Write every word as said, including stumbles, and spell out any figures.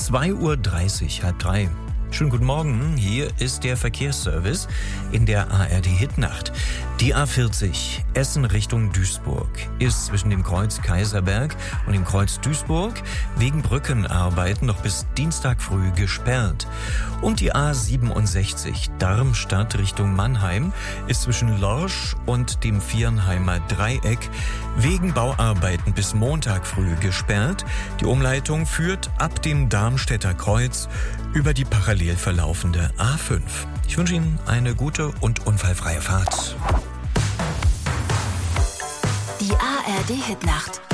zwei Uhr dreißig, halb drei. Schönen guten Morgen, hier ist der Verkehrsservice in der A R D-Hitnacht. Die A vierzig, Essen Richtung Duisburg, ist zwischen dem Kreuz Kaiserberg und dem Kreuz Duisburg wegen Brückenarbeiten noch bis Dienstag früh gesperrt. Und die A siebenundsechzig, Darmstadt Richtung Mannheim, ist zwischen Lorsch und dem Viernheimer Dreieck wegen Bauarbeiten bis Montag früh gesperrt. Die Umleitung führt ab dem Darmstädter Kreuz über die parallel verlaufende A fünf. Ich wünsche Ihnen eine gute und unfallfreie Fahrt. Die A R D-Hitnacht